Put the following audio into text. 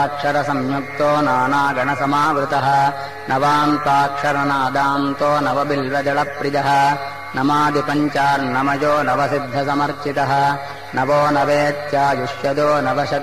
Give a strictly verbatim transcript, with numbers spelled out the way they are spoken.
अक्षरसंयुक्तो नानागणसमावृतः नवान्ताक्षरनादान्तो नवबिल्वदलप्रियः नमादिपञ्चार्नमयो नवसिद्धसमर्चितः नवो नवेत्यायुष्यदो नवशत्